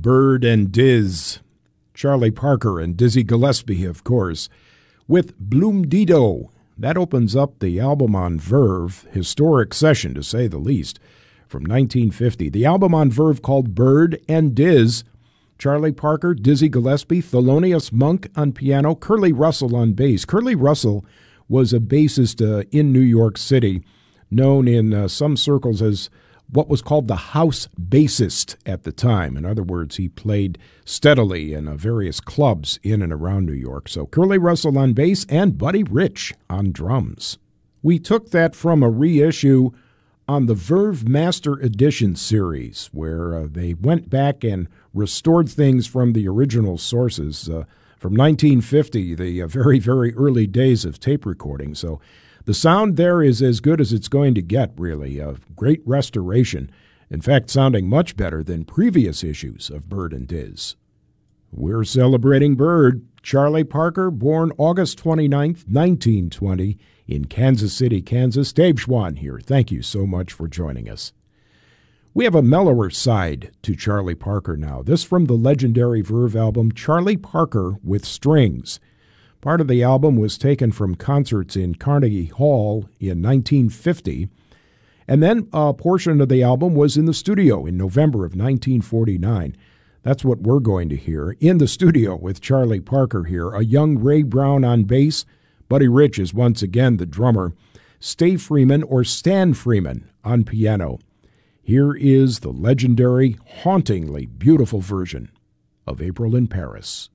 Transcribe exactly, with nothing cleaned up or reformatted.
Bird and Diz. Charlie Parker and Dizzy Gillespie, of course, with Bloomdido. That opens up the album on Verve, historic session to say the least, from nineteen fifty. The album on Verve called Bird and Diz. Charlie Parker, Dizzy Gillespie, Thelonious Monk on piano, Curly Russell on bass. Curly Russell was a bassist uh, in New York City, known in uh, some circles as what was called the house bassist at the time. In other words, he played steadily in uh, various clubs in and around New York. So Curly Russell on bass and Buddy Rich on drums. We took that from a reissue on the Verve Master Edition series, where uh, they went back and restored things from the original sources uh, from nineteen fifty, the uh, very, very early days of tape recording. So the sound there is as good as it's going to get, really. A great restoration. In fact, sounding much better than previous issues of Bird and Diz. We're celebrating Bird. Charlie Parker, born August twenty-ninth, nineteen twenty, in Kansas City, Kansas. Dave Schwann here. Thank you so much for joining us. We have a mellower side to Charlie Parker now. This from the legendary Verve album, Charlie Parker with Strings. Part of the album was taken from concerts in Carnegie Hall in nineteen fifty, and then a portion of the album was in the studio in November of nineteen forty-nine. That's what we're going to hear in the studio with Charlie Parker here. A young Ray Brown on bass. Buddy Rich is once again the drummer. Stay Freeman or Stan Freeman on piano. Here is the legendary, hauntingly beautiful version of April in Paris.